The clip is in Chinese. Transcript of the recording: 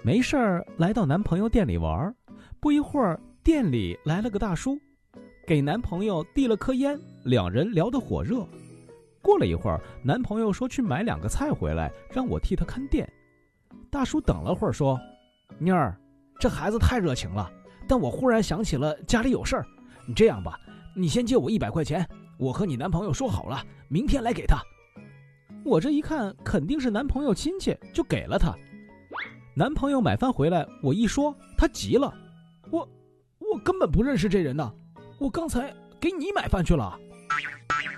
没事儿来到男朋友店里玩，不一会儿店里来了个大叔，给男朋友递了颗烟，两人聊得火热。过了一会儿，男朋友说去买2个菜回来，让我替他看店。大叔等了会儿说：妮儿，这孩子太热情了，但我忽然想起了家里有事儿，你这样吧，你先借我100块钱，我和你男朋友说好了，明天来给他。我这一看肯定是男朋友亲戚，就给了他。男朋友买饭回来，我一说，他急了，我根本不认识这人呢，我刚才给你买饭去了。